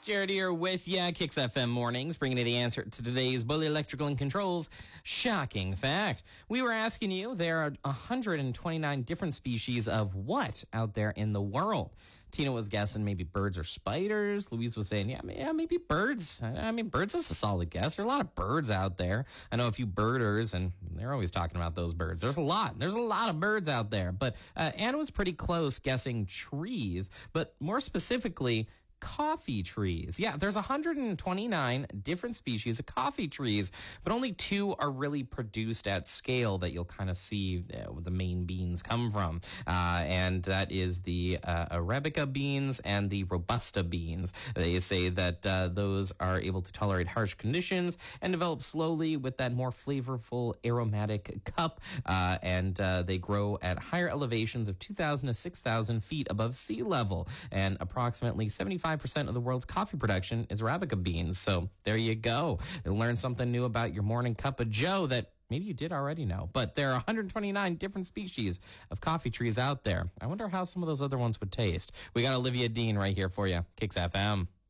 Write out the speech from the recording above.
Jared here with ya, Kicks FM Mornings, bringing you the answer to today's Bully Electrical and Controls shocking fact. We were asking you, there are 129 different species of what out there in the world? Tina was guessing maybe birds or spiders. Louise was saying, yeah, maybe birds. I mean, birds is a solid guess. There's a lot of birds out there. I know a few birders, and they're always talking about those birds. There's a lot of birds out there. But Anna was pretty close guessing trees, but more specifically, coffee trees. Yeah, there's 129 different species of coffee trees, but only 2 are really produced at scale that you'll kind of see where the main beans come from. And that is the Arabica beans and the Robusta beans. They say that those are able to tolerate harsh conditions and develop slowly with that more flavorful aromatic cup. And they grow at higher elevations of 2,000 to 6,000 feet above sea level. And approximately 75% of the world's coffee production is Arabica beans. So there you go. You'll learn something new about your morning cup of joe that maybe you did already know. But there are 129 different species of coffee trees out there. I wonder how some of those other ones would taste. We got Olivia Dean right here for you. Kicks FM.